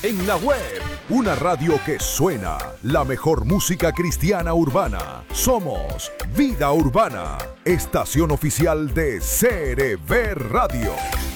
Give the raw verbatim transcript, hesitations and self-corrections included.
en la web, una radio que suena, la mejor música cristiana urbana. Somos Vida Urbana, estación oficial de C R V Radio.